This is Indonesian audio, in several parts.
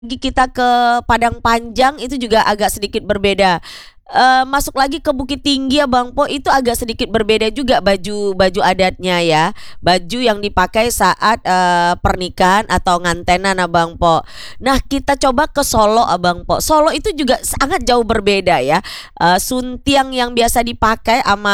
Kita ke Padang Panjang itu juga agak sedikit berbeda. Masuk lagi ke Bukit Tinggi ya Bang Po, itu agak sedikit berbeda juga baju baju adatnya ya. Baju yang dipakai saat pernikahan atau ngantenan Abang Po. Nah, kita coba ke Solo Abang Po. Solo itu juga sangat jauh berbeda ya. Suntiang yang biasa dipakai sama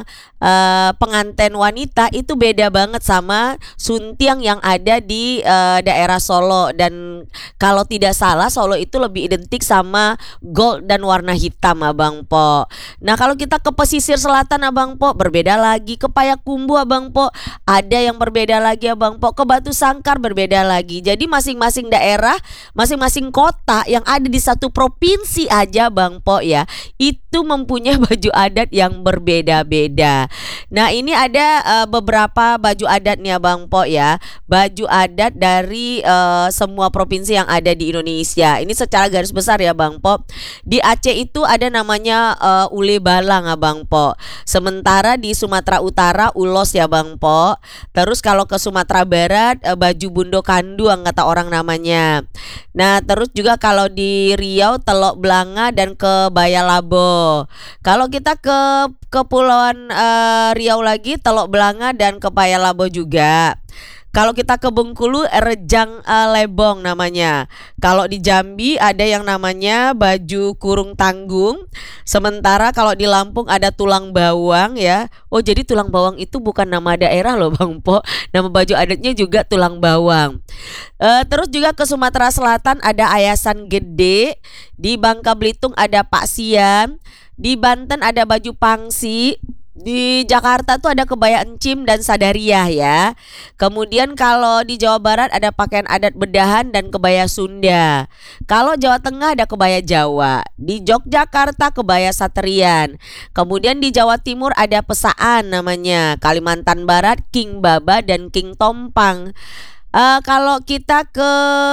pengantin wanita itu beda banget sama suntiang yang ada di daerah Solo. Dan kalau tidak salah Solo itu lebih identik sama gold dan warna hitam Abang Po. Nah, kalau kita ke pesisir selatan Abang Po berbeda lagi, ke Payakumbuh Abang Po ada yang berbeda lagi Abang Po, ke Batu Sangkar berbeda lagi. Jadi masing-masing daerah, masing-masing kota yang ada di satu provinsi aja Bang Po ya, itu mempunyai baju adat yang berbeda-beda. Nah, ini ada beberapa baju adatnya Bang Po ya. Baju adat dari semua provinsi yang ada di Indonesia. Ini secara garis besar ya Bang Po. Di Aceh itu ada namanya ule balang Abang Po. Sementara di Sumatera Utara ulos ya Bang Po. Terus kalau ke Sumatera Barat baju bundo kanduang kata orang namanya. Nah, terus juga kalau di Riau telok belanga dan kebaya labo. Kalau kita ke Kepulauan Riau lagi telok belanga dan kebaya labo juga. Kalau kita ke Bengkulu rejang lebong namanya. Kalau di Jambi ada yang namanya baju kurung tanggung. Sementara kalau di Lampung ada tulang bawang ya. Oh, jadi tulang bawang itu bukan nama daerah loh Bang Po. Nama baju adatnya juga tulang bawang. Terus juga ke Sumatera Selatan ada ayasan gede. Di Bangka Belitung ada paksian. Di Banten ada baju pangsi. Di Jakarta tuh ada kebaya encim dan sadariah ya. Kemudian kalau di Jawa Barat ada pakaian adat bedahan dan kebaya Sunda. Kalau Jawa Tengah ada kebaya Jawa. Di Yogyakarta kebaya Satrian. Kemudian di Jawa Timur ada pesaan namanya. Kalimantan Barat King Baba dan King Tompang. Kalau kita ke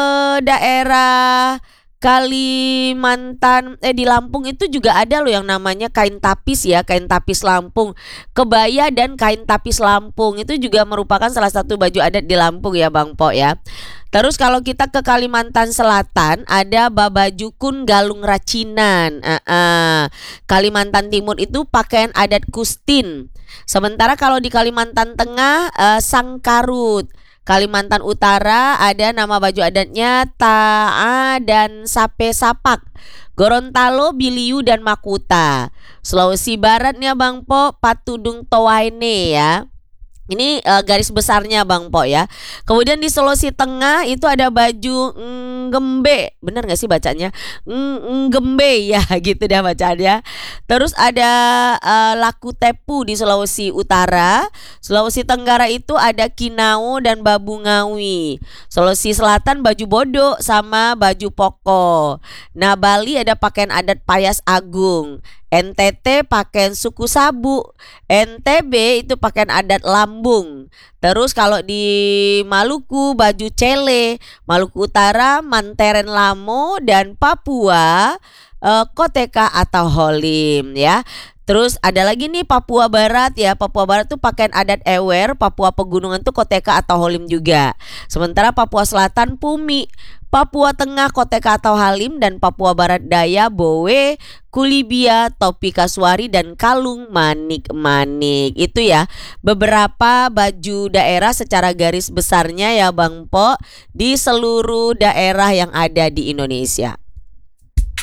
daerah Kalimantan di Lampung itu juga ada loh yang namanya kain tapis ya, kain tapis Lampung. Kebaya dan kain tapis Lampung itu juga merupakan salah satu baju adat di Lampung ya Bang Po ya. Terus kalau kita ke Kalimantan Selatan ada babajukun galung racinan. Kalimantan Timur itu pakaian adat Kustin. Sementara kalau di Kalimantan Tengah sangkarut. Kalimantan Utara ada nama baju adatnya Ta'a dan Sape Sapak. Gorontalo Biliu dan Makuta. Sulawesi Baratnya Bang Po Patudung Towaene ya. Ini garis besarnya Bang Po ya. Kemudian di Sulawesi Tengah itu ada baju ngembe. Bener gak sih bacanya? Ngembe ya gitu dah bacaannya. Terus ada laku tepu di Sulawesi Utara. Sulawesi Tenggara itu ada kinau dan babungawi. Sulawesi Selatan baju bodo sama baju poko. Nah, Bali ada pakaian adat Payas Agung. NTT pakaian suku Sabu. NTB itu pakaian adat Lambung. Terus kalau di Maluku baju Cele. Maluku Utara Manteren Lamo. Dan Papua Koteka atau Holim ya. Terus ada lagi nih Papua Barat ya. Papua Barat tuh pakaian adat Ewer. Papua Pegunungan tuh Koteka atau Holim juga. Sementara Papua Selatan Pumi. Papua Tengah Koteka atau Halim. Dan Papua Barat Daya Bowe, Kulibia, Topi Kasuari dan Kalung Manik-manik. Itu ya beberapa baju daerah secara garis besarnya ya Bang Po di seluruh daerah yang ada di Indonesia.